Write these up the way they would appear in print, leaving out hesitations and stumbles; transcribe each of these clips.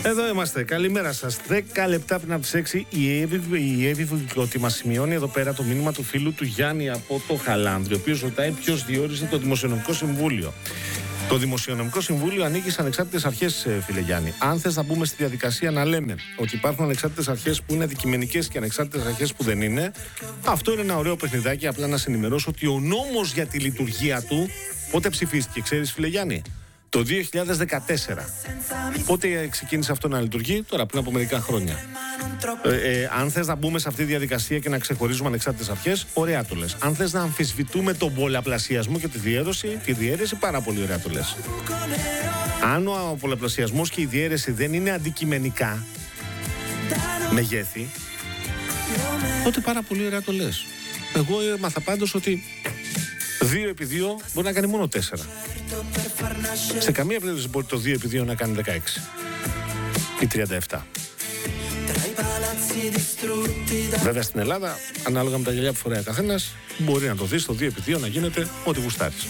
Εδώ είμαστε. Καλημέρα σας. 10 λεπτά πριν από τις 6 η Εύη Βουλκώτη μας σημειώνει εδώ πέρα το μήνυμα του φίλου του Γιάννη από το Χαλάνδρη, ο οποίος ρωτάει ποιος διόρισε το Δημοσιονομικό Συμβούλιο. Το Δημοσιονομικό Συμβούλιο ανήκει σε ανεξάρτητες αρχές, φίλε Γιάννη. Αν θες να μπούμε στη διαδικασία να λέμε ότι υπάρχουν ανεξάρτητες αρχές που είναι αντικειμενικές και ανεξάρτητες αρχές που δεν είναι, αυτό είναι ένα ωραίο παιχνιδάκι. Απλά να σε ενημερώσω ότι ο νόμος για τη λειτουργία του πότε ψηφίστηκε, ξέρεις, φίλε Γιάννη? Το 2014. Πότε ξεκίνησε αυτό να λειτουργεί? Τώρα, πριν από μερικά χρόνια. Αν θες να μπούμε σε αυτή τη διαδικασία και να ξεχωρίζουμε ανεξάρτητες αρχές, ωραία το λες. Αν θες να αμφισβητούμε τον πολλαπλασιασμό και τη διαίρεση, πάρα πολύ ωραία το λες. Αν ο πολλαπλασιασμός και η διαίρεση δεν είναι αντικειμενικά μεγέθη, τότε πάρα πολύ ωραία το λες. Εγώ έμαθα πάντως ότι 2 επί 2 μπορεί να κάνει μόνο 4. Σε καμία περίπτωση μπορεί το 2 επί 2 να κάνει 16 ή 37. Βέβαια στην Ελλάδα, ανάλογα με τα γυαλιά που φοράει ο καθένας, μπορεί να το δει στο 2 επί 2 να γίνεται ό,τι γουστάρεις.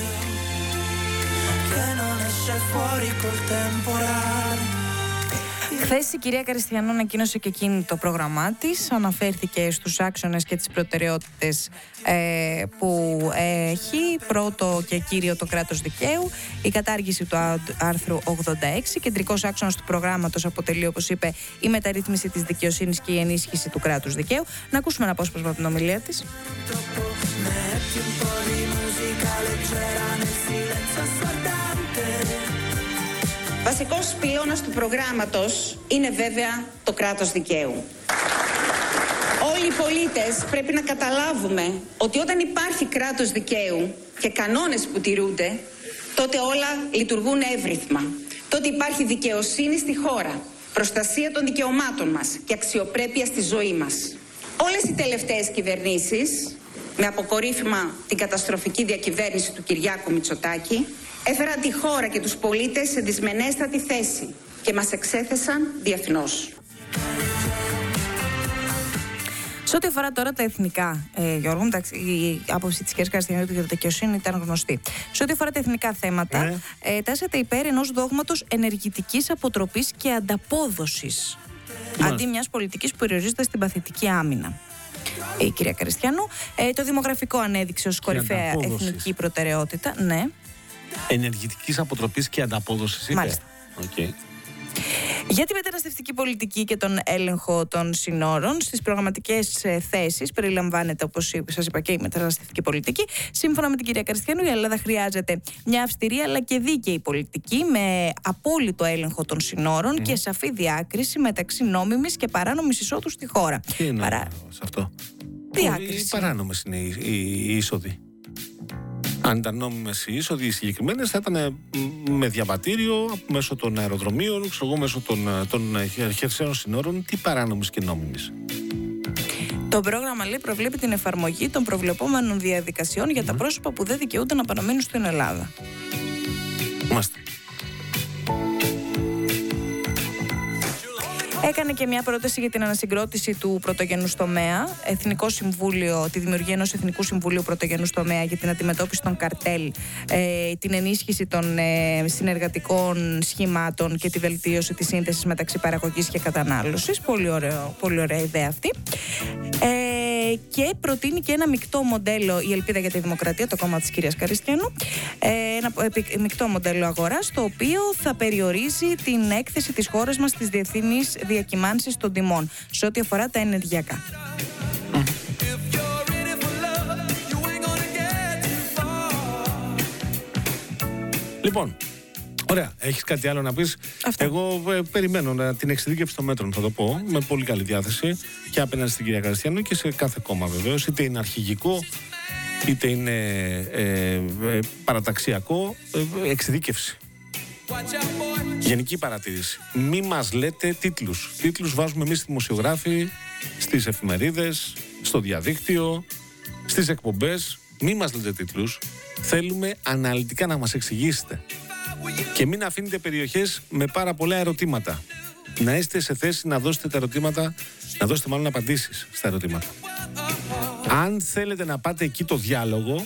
Χθες η κυρία Καριστιανού ανακοίνωσε και εκείνη το πρόγραμμά της. Αναφέρθηκε στους άξονες και τις προτεραιότητες που έχει. Πρώτο και κύριο το κράτος δικαίου, η κατάργηση του άρθρου 86. Κεντρικός άξονας του προγράμματος αποτελεί, όπως είπε, η μεταρρύθμιση της δικαιοσύνης και η ενίσχυση του κράτους δικαίου. Να ακούσουμε ένα απόσπασμα από την ομιλία της. Βασικός πυλώνας του προγράμματος είναι βέβαια το κράτος δικαίου. Όλοι οι πολίτες πρέπει να καταλάβουμε ότι όταν υπάρχει κράτος δικαίου και κανόνες που τηρούνται, τότε όλα λειτουργούν εύρυθμα. Τότε υπάρχει δικαιοσύνη στη χώρα, προστασία των δικαιωμάτων μας και αξιοπρέπεια στη ζωή μας. Όλες οι τελευταίες κυβερνήσεις, με αποκορύφημα την καταστροφική διακυβέρνηση του Κυριάκου Μητσοτάκη, έφεραν τη χώρα και τους πολίτες σε δυσμενέστατη θέση και μας εξέθεσαν διεθνώς. Σε ό,τι αφορά τώρα τα εθνικά, Γιώργο, εντάξει, η άποψη της κυρίας Καριστιανού για τη δικαιοσύνη ήταν γνωστή. Σε ό,τι αφορά τα εθνικά θέματα, τάσσεται υπέρ ενός δόγματος ενεργητικής αποτροπής και ανταπόδοσης, αντί μιας πολιτικής που περιορίζεται στην παθητική άμυνα. Η κυρία Καριστιανού, το δημογραφικό ανέδειξε ως κορυφαία εθνική προτεραιότητα. Ναι. Ενεργητικής αποτροπής και ανταπόδοσης, είπε. Μάλιστα. Okay. Για τη μεταναστευτική πολιτική και τον έλεγχο των συνόρων, στις προγραμματικές θέσεις περιλαμβάνεται, όπως σας είπα, και η μεταναστευτική πολιτική. Σύμφωνα με την κυρία Καριστιανού, η Ελλάδα χρειάζεται μια αυστηρή αλλά και δίκαιη πολιτική με απόλυτο έλεγχο των συνόρων και σαφή διάκριση μεταξύ νόμιμης και παράνομης εισόδου στη χώρα. Τι είναι σε αυτό? Διάκριση. Οι παράνομες είναι οι είσοδοι. Αν ήταν νόμιμες οι είσοδοι, οι συγκεκριμένες θα ήταν με διαβατήριο μέσω των αεροδρομίων, μέσω των χερσαίων συνόρων. Τι παράνομες και νόμιμες? Το πρόγραμμα, λέει, προβλέπει την εφαρμογή των προβλεπόμενων διαδικασιών για τα πρόσωπα που δεν δικαιούνται να παραμείνουν στην Ελλάδα. Μάλιστα. Έκανε και μια πρόταση για την ανασυγκρότηση του πρωτογενούς τομέα, τη δημιουργία ενός Εθνικού Συμβουλίου Πρωτογενούς τομέα για την αντιμετώπιση των καρτέλ, την ενίσχυση των συνεργατικών σχημάτων και τη βελτίωση της σύνθεσης μεταξύ παραγωγής και κατανάλωσης. Πολύ ωραία ιδέα αυτή. Και προτείνει και ένα μεικτό μοντέλο, η Ελπίδα για τη Δημοκρατία, το κόμμα της κυρίας Καριστιανού, ένα μεικτό μοντέλο αγοράς, το οποίο θα περιορίζει την έκθεση της χώρας μας στις διεθνείς διακυμάνσεις των τιμών σε ό,τι αφορά τα ενεργειακά. Λοιπόν, ωραία. Έχεις κάτι άλλο να πεις? Αυτά. Εγώ περιμένω την εξειδίκευση των μέτρων, θα το πω, με πολύ καλή διάθεση και απέναντι στην κυρία Καριστιανού και σε κάθε κόμμα βεβαίως, είτε είναι αρχηγικό, είτε είναι παραταξιακό, εξειδίκευση. Γενική παρατήρηση. Μη μας λέτε τίτλους. Τίτλους βάζουμε εμείς δημοσιογράφοι στις εφημερίδες, στο διαδίκτυο, στις εκπομπές. Μη μας λέτε τίτλους. Θέλουμε αναλυτικά να μας εξηγήσετε. Και μην αφήνετε περιοχές με πάρα πολλά ερωτήματα. Να είστε σε θέση να δώσετε τα ερωτήματα, να δώσετε μάλλον απαντήσεις στα ερωτήματα. Αν θέλετε να πάτε εκεί το διάλογο,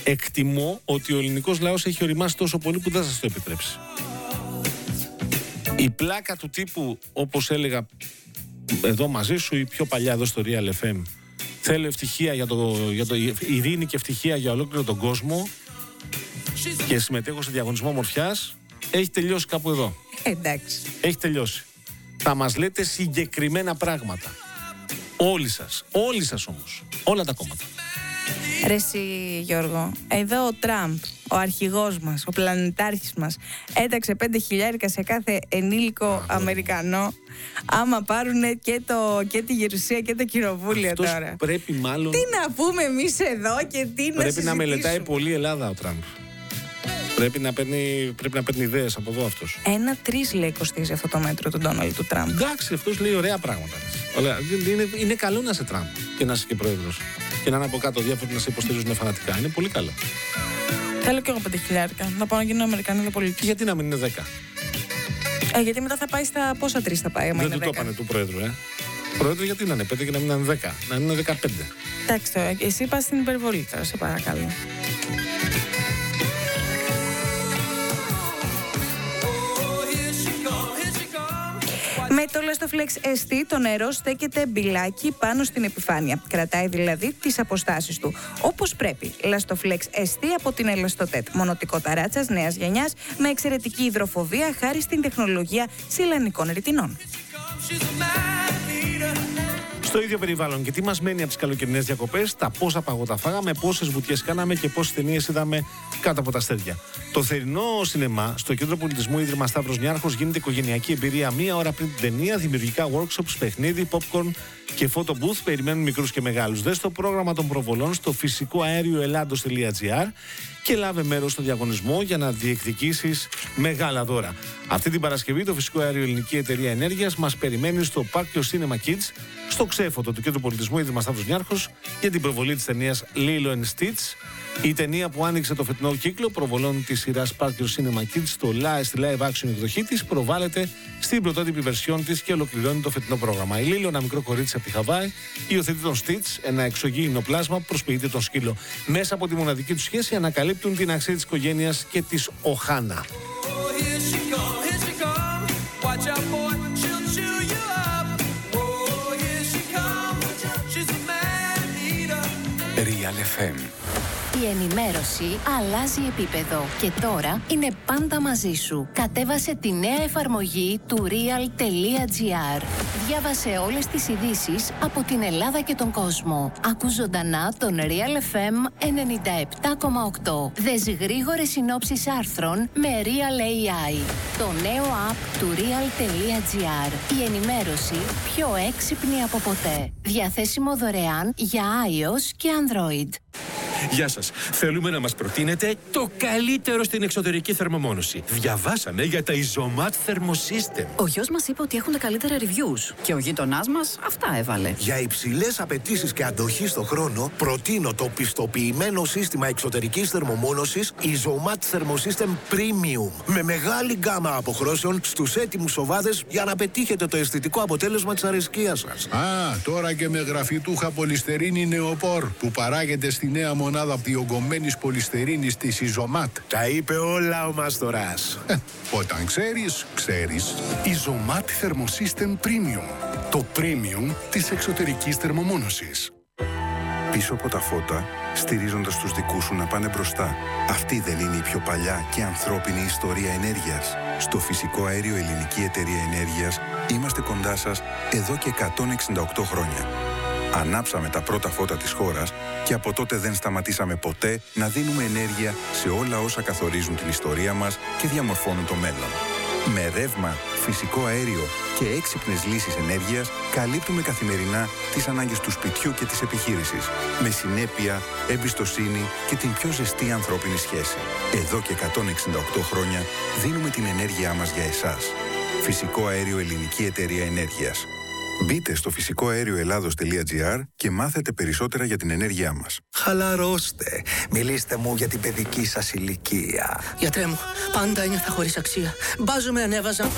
εκτιμώ ότι ο ελληνικός λαός έχει οριμάσει τόσο πολύ που δεν θα σας το επιτρέψει. Η πλάκα του τύπου, όπως έλεγα εδώ μαζί σου ή πιο παλιά εδώ στο Real FM, θέλω ευτυχία ειρήνη και ευτυχία για ολόκληρο τον κόσμο και συμμετέχω σε διαγωνισμό ομορφιάς, έχει τελειώσει κάπου εδώ. Εντάξει. Έχει τελειώσει. Θα μας λέτε συγκεκριμένα πράγματα. Όλοι σας όμως. Όλα τα κόμματα. Ρε εσύ, Γιώργο, εδώ ο Τραμπ, ο αρχηγός μας, ο πλανητάρχης μας, έταξε 5.000 σε κάθε ενήλικο Αμερικανό. Άμα πάρουν και τη γερουσία και το κοινοβούλιο τώρα. Πρέπει μάλλον. Τι να πούμε εμείς εδώ και τι να συζητήσουμε. Πρέπει να μελετάει πολύ η Ελλάδα ο Τραμπ. Πρέπει να παίρνει ιδέες από εδώ αυτός. 1,3 λέει κοστίζει αυτό το μέτρο του Ντόναλντ του Τραμπ. Εντάξει, αυτός λέει ωραία πράγματα. Είναι καλό να είσαι Τραμπ και να είσαι και πρόεδρος. Και να είναι από κάτω διάφοροι να σε υποστηρίζουν φανατικά. Είναι πολύ καλό. Θέλω κι εγώ 5.000. Να πάω να γίνω Αμερικανίδα πολίτη. Γιατί να μην είναι 10. Γιατί μετά θα πάει στα πόσα 3 θα πάει. Δεν του το είπανε του πρόεδρου, Πρόεδρε, γιατί να είναι 5 και να μην είναι 10. Να είναι 15. Εντάξει, εσύ πας στην υπερβολή τώρα, σε παρακαλώ. Με το Lastoflex ST το νερό στέκεται μπιλάκι πάνω στην επιφάνεια. Κρατάει δηλαδή τις αποστάσεις του όπως πρέπει. Lastoflex ST από την Elastotet. Μονοτικό ταράτσας νέας γενιάς με εξαιρετική υδροφοβία χάρη στην τεχνολογία σιλανικών ρητινών. Στο ίδιο περιβάλλον, και τι μας μένει από τις καλοκαιρινές διακοπές, τα πόσα παγωτά φάγαμε, πόσες βουτιές κάναμε και πόσες ταινίες είδαμε κάτω από τα αστέρια. Το θερινό σινεμά στο Κέντρο Πολιτισμού Ίδρυμα Σταύρος Νιάρχος γίνεται οικογενειακή εμπειρία μία ώρα πριν την ταινία, δημιουργικά workshops, παιχνίδι, popcorn και photo booth. Περιμένουν μικρούς και μεγάλους. Δες το πρόγραμμα των προβολών στο φυσικό αέριο Ελλάδος.gr και λάβε μέρος στο διαγωνισμό για να διεκδικήσεις μεγάλα δώρα. Αυτή την Παρασκευή το Φυσικό Αέριο Ελληνική Εταιρεία Ενέργειας μας περιμένει στο Πάρκιο Cinema Kids, στο ξέφωτο του Κέντρου Πολιτισμού Ίδρυμα Σταύρος Νιάρχος, για την προβολή της ταινίας Lilo & Stitch. Η ταινία που άνοιξε το φετινό κύκλο προβολών της σειράς Πάρκιο Cinema Kids στη live action εκδοχή της προβάλλεται στην πρωτότυπη βερσιόν της και ολοκληρώνει το φετινό πρόγραμμα. Η Λίλο, ένα μικρό κορίτσι από τη Χαβάη, υιοθετεί τον Stitch, ένα εξωγήινο πλάσμα που προσποιείται τον σκύλο. Μέσα από τη μοναδική του σχέση ανακαλύπτουν την αξία της οικογένειας και της Οχάνα. Real FM. Η ενημέρωση αλλάζει επίπεδο και τώρα είναι πάντα μαζί σου. Κατέβασε τη νέα εφαρμογή του real.gr. Διάβασε όλες τις ειδήσεις από την Ελλάδα και τον κόσμο. Άκου ζωντανά τον Real FM 97,8. Δες γρήγορες συνόψεις άρθρων με Real AI. Το νέο app του real.gr. Η ενημέρωση πιο έξυπνη από ποτέ. Διαθέσιμο δωρεάν για iOS και Android. Γεια σας. Θέλουμε να μας προτείνετε το καλύτερο στην εξωτερική θερμομόνωση. Διαβάσαμε για τα Isomat Thermosystem. Ο γιος μας είπε ότι έχουν τα καλύτερα reviews και ο γείτονάς μας αυτά έβαλε. Για υψηλές απαιτήσεις και αντοχή στο χρόνο, προτείνω το πιστοποιημένο σύστημα εξωτερικής θερμομόνωσης Isomat Thermosystem Premium. Με μεγάλη γκάμα αποχρώσεων στους έτοιμους οβάδες για να πετύχετε το αισθητικό αποτέλεσμα της αρεσκίας σας. Α, τώρα και με γραφιτούχα πολυστερίνη νεοπόρ που παράγεται στη νέα μονάδα διογκωμένης πολυστερίνης της Isomat. Τα είπε όλα ο Μαστοράς. Όταν ξέρεις, ξέρεις. Isomat Thermosystem Premium. Το premium της εξωτερικής θερμομόνωσης. Πίσω από τα φώτα, στηρίζοντας τους δικούς σου να πάνε μπροστά. Αυτή δεν είναι η πιο παλιά και ανθρώπινη ιστορία ενέργειας. Στο Φυσικό Αέριο Ελληνική Εταιρεία Ενέργειας είμαστε κοντά σας εδώ και 168 χρόνια. Ανάψαμε τα πρώτα φώτα της χώρας και από τότε δεν σταματήσαμε ποτέ να δίνουμε ενέργεια σε όλα όσα καθορίζουν την ιστορία μας και διαμορφώνουν το μέλλον. Με ρεύμα, φυσικό αέριο και έξυπνες λύσεις ενέργειας καλύπτουμε καθημερινά τις ανάγκες του σπιτιού και της επιχείρησης. Με συνέπεια, εμπιστοσύνη και την πιο ζεστή ανθρώπινη σχέση. Εδώ και 168 χρόνια δίνουμε την ενέργειά μας για εσάς. Φυσικό Αέριο Ελληνική Εταιρεία Ενέργειας. Μπείτε στο φυσικοαέρioελλάδος.gr και μάθετε περισσότερα για την ενέργειά μας. Χαλαρώστε. Μιλήστε μου για την παιδική σας ηλικία. Γιατρέ μου, πάντα ένιωθα χωρίς αξία. Μπάζω με ανέβαζα.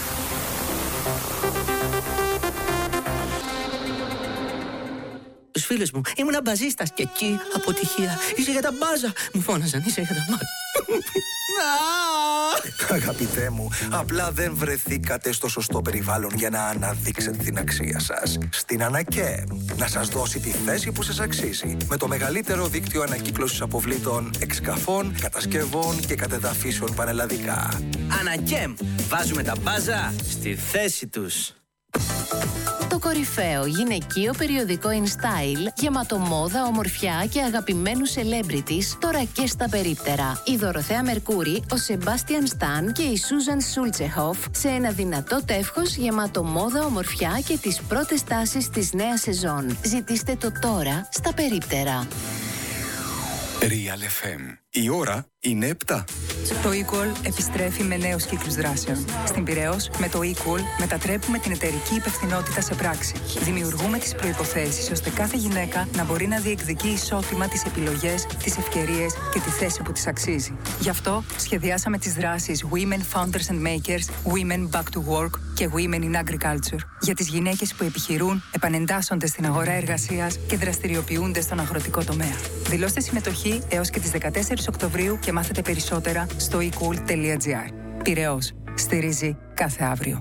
Τους φίλους μου, ήμουν μπαζίστας και εκεί αποτυχία. Είσαι για τα μπάζα. Μου φώναζαν, είσαι για τα μάτια. Αγαπητέ μου, απλά δεν βρεθήκατε στο σωστό περιβάλλον για να αναδείξετε την αξία σας. Στην Ανακέμ, να σας δώσει τη θέση που σας αξίζει. Με το μεγαλύτερο δίκτυο ανακύκλωσης αποβλήτων, εξκαφών, κατασκευών και κατεδαφίσεων πανελλαδικά. Ανακέμ, βάζουμε τα μπάζα στη θέση τους. Το κορυφαίο γυναικείο περιοδικό InStyle, γεμάτο μόδα, ομορφιά και αγαπημένους celebrities, τώρα και στα περίπτερα. Η Δωροθέα Μερκούρη, ο Σεμπάστιαν Σταν και η Σούζαν Σούλτσεχοφ σε ένα δυνατό τεύχος γεμάτο μόδα, ομορφιά και τις πρώτες τάσεις της νέας σεζόν. Ζητήστε το τώρα στα περίπτερα. Real FM. Η ώρα είναι 7. Το eQual επιστρέφει με νέους κύκλους δράσεων. Στην Πειραιώς, με το eQual μετατρέπουμε την εταιρική υπευθυνότητα σε πράξη. Δημιουργούμε τις προϋποθέσεις ώστε κάθε γυναίκα να μπορεί να διεκδικεί ισότιμα τις επιλογές, τις ευκαιρίες και τη θέση που της αξίζει. Γι' αυτό σχεδιάσαμε τις δράσεις Women Founders and Makers, Women Back to Work και Women in Agriculture για τις γυναίκες που επιχειρούν, επανεντάσσονται στην αγορά εργασίας και δραστηριοποιούνται στον αγροτικό τομέα. Δηλώστε συμμετοχή έως και τις 14 Οκτωβρίου και μάθετε περισσότερα στο ecool.gr. Πειραιώς. Στηρίζει κάθε αύριο.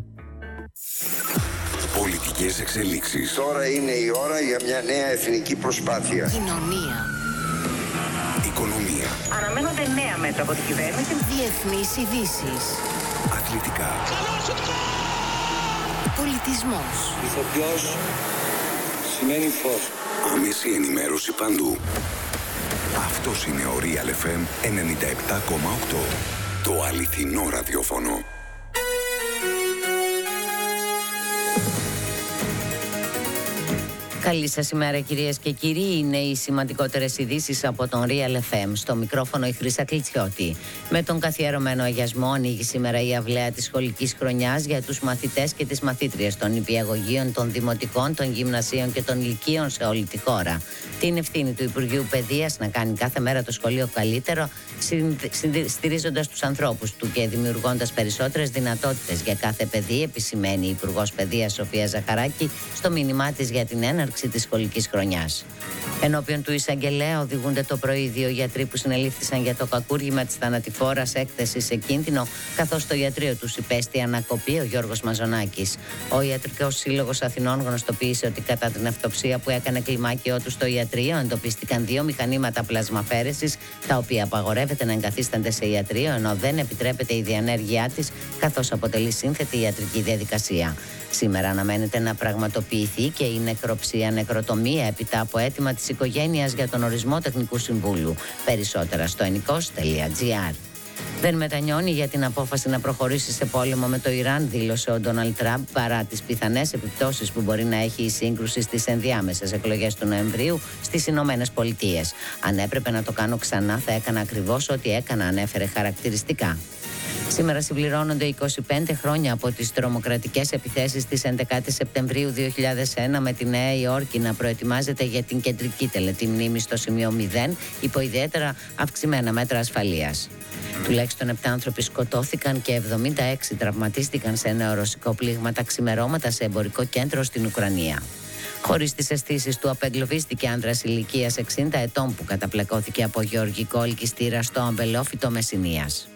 Πολιτικές εξελίξεις. Τώρα είναι η ώρα για μια νέα εθνική προσπάθεια. Κοινωνία. Οικονομία. Αναμένονται νέα μέτρα από την κυβέρνηση. Διεθνείς ειδήσεις. Αθλητικά. Πολιτισμός. Ηθοποιός σημαίνει φως. Άμεση ενημέρωση παντού. Αυτός είναι ο Real FM 97,8. Το αληθινό ραδιόφωνο. Καλή σας ημέρα κυρίες και κύριοι, είναι οι σημαντικότερες ειδήσεις από τον Real FM. Στο μικρόφωνο η Χρύσα Κλιτσιώτη. Με τον καθιερωμένο αγιασμό ανοίγει σήμερα η αυλαία της σχολικής χρονιάς για τους μαθητές και τις μαθήτριες των νηπιαγωγείων, των δημοτικών, των γυμνασίων και των λυκείων σε όλη τη χώρα. Την ευθύνη του Υπουργείου Παιδείας να κάνει κάθε μέρα το σχολείο καλύτερο, στηρίζοντας τους ανθρώπους του και δημιουργώντας περισσότερες δυνατότητες για κάθε παιδί, επισημαίνει η Υπουργός Παιδείας Σοφία Ζαχαράκη στο μήνυμά της για την έναρξη της σχολικής χρονιάς. Ενώπιον του εισαγγελέα οδηγούνται το πρωί 2 γιατροί που συνελήφθησαν για το κακούργημα της θανατηφόρας έκθεσης σε κίνδυνο, καθώς το ιατρείο τους υπέστη ανακοπή, ο Γιώργος Μαζονάκης. Ο Ιατρικός Σύλλογος Αθηνών γνωστοποίησε ότι κατά την αυτοψία που έκανε κλιμάκιό του στο ιατρείο εντοπίστηκαν 2 μηχανήματα πλασμαφέρεσης, τα οποία απαγορεύεται να εγκαθίστανται σε ιατρείο, ενώ δεν επιτρέπεται η διενέργειά της, καθώς αποτελεί σύνθετη ιατρική διαδικασία. Σήμερα αναμένεται να πραγματοποιηθεί και η νεκροψία-νεκροτομία έπειτα από αίτημα της οικογένειας για τον ορισμό τεχνικού συμβούλου. Περισσότερα στο ennikos.gr. Δεν μετανιώνει για την απόφαση να προχωρήσει σε πόλεμο με το Ιράν, δήλωσε ο Ντόναλντ Τραμπ, παρά τις πιθανές επιπτώσεις που μπορεί να έχει η σύγκρουση στις ενδιάμεσες εκλογές του Νοεμβρίου στις Ηνωμένες Πολιτείες. Αν έπρεπε να το κάνω ξανά, θα έκανα ακριβώς ό,τι έκανα, ανέφερε χαρακτηριστικά. Σήμερα συμπληρώνονται 25 χρόνια από τις τρομοκρατικές επιθέσεις της 11 Σεπτεμβρίου 2001, με τη Νέα Υόρκη να προετοιμάζεται για την κεντρική τελετή μνήμης στο σημείο 0 υπό ιδιαίτερα αυξημένα μέτρα ασφαλείας. Τουλάχιστον 7 άνθρωποι σκοτώθηκαν και 76 τραυματίστηκαν σε νέο ρωσικό πλήγμα τα ξημερώματα σε εμπορικό κέντρο στην Ουκρανία. Χωρίς τις αισθήσεις του, απεγκλωβίστηκε άνδρας ηλικίας 60 ετών που καταπλεκώθηκε από γεωργικό ελκυστήρα στο αμπελόφυτο Μεσσηνίας.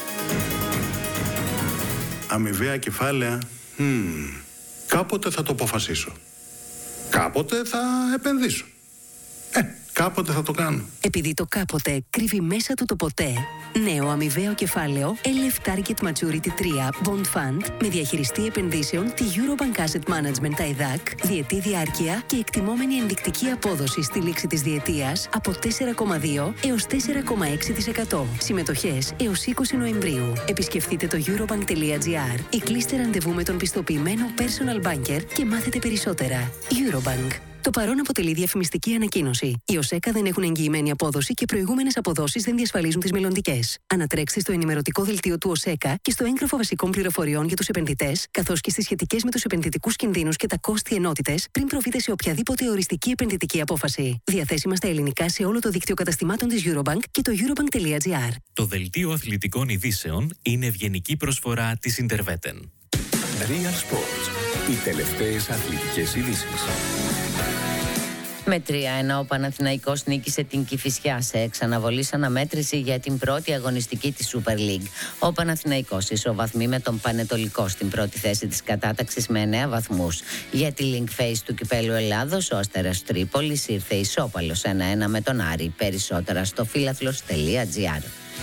Αμοιβαία κεφάλαια. Κάποτε θα το αποφασίσω. Κάποτε θα επενδύσω. Κάποτε θα το κάνω. Επειδή το κάποτε κρύβει μέσα του το ποτέ. Νέο αμοιβαίο κεφάλαιο LF Target Maturity 3 Bond Fund με διαχειριστή επενδύσεων τη Eurobank Asset Management EDAC, διετή διάρκεια και εκτιμόμενη ενδεικτική απόδοση στη λήξη της διετίας από 4,2 έως 4,6%. Συμμετοχές έως 20 Νοεμβρίου. Επισκεφτείτε το eurobank.gr ή κλείστε ραντεβού με τον πιστοποιημένο personal banker και μάθετε περισσότερα. Eurobank. Το παρόν αποτελεί διαφημιστική ανακοίνωση. Οι ΟΣΕΚΑ δεν έχουν εγγυημένη απόδοση και προηγούμενες αποδόσεις δεν διασφαλίζουν τις μελλοντικές. Ανατρέξτε στο ενημερωτικό δελτίο του ΟΣΕΚΑ και στο έγγραφο βασικών πληροφοριών για τους επενδυτές, καθώς και στις σχετικές με τους επενδυτικούς κινδύνους και τα κόστη ενότητες, πριν προβείτε σε οποιαδήποτε οριστική επενδυτική απόφαση. Διαθέσιμα στα ελληνικά σε όλο το δίκτυο καταστημάτων της Eurobank και το eurobank.gr. Το δελτίο αθλητικών ειδήσεων είναι ευγενική προσφορά της Interveten. Real Sports. Οι τελευταίες αθλητικές ειδήσεις. Με 3-1 ο Παναθηναϊκός νίκησε την Κηφισιά σε εξαναβολής αναμέτρηση για την πρώτη αγωνιστική της Super League. Ο Παναθηναϊκός ισοβαθμεί με τον Πανετολικό στην πρώτη θέση της κατάταξης με 9 βαθμούς. Για τη link phase του Κυπέλλου Ελλάδος, ο Αστέρας Τρίπολης ήρθε ισόπαλος 1-1 με τον Άρη. Περισσότερα στο φίλαθλος.gr.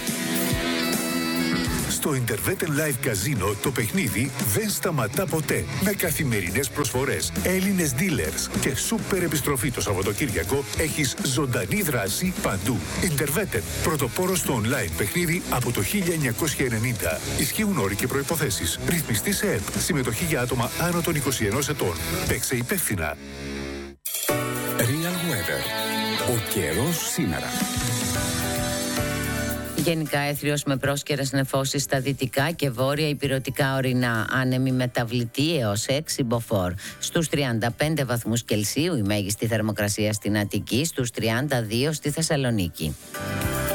Στο Interveten Live Casino το παιχνίδι δεν σταματά ποτέ. Με καθημερινές προσφορές, Έλληνες dealers και σούπερ επιστροφή το Σαββατοκύριακο έχεις ζωντανή δράση παντού. Interveten, πρωτοπόρος στο online παιχνίδι από το 1990. Ισχύουν όροι και προϋποθέσεις. Ρυθμιστή σε ΕΠ. Συμμετοχή για άτομα άνω των 21 ετών. Παίξε υπεύθυνα. Real Weather. Ο καιρός σήμερα. Γενικά έθριος με πρόσκαιρες νεφώσεις στα δυτικά και βόρεια ηπειρωτικά ορεινά. Άνεμη μεταβλητή έως 6 μποφόρ. Στους 35 βαθμούς Κελσίου η μέγιστη θερμοκρασία στην Αττική, στους 32 στη Θεσσαλονίκη.